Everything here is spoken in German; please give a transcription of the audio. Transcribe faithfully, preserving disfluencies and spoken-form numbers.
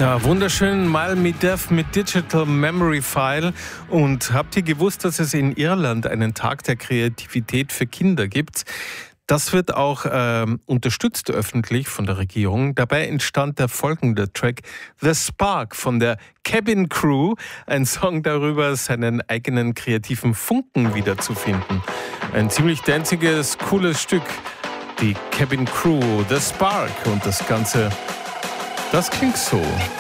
Ja, wunderschön, mal mit Dev mit Digital Memory File. Und habt ihr gewusst, dass es in Irland einen Tag der Kreativität für Kinder gibt? Das wird auch äh, unterstützt öffentlich von der Regierung. Dabei entstand der folgende Track, The Spark von der Cabin Crew. Ein Song darüber, seinen eigenen kreativen Funken wiederzufinden. Ein ziemlich danziges, cooles Stück. Die Cabin Crew, The Spark. Und das Ganze, das klingt so.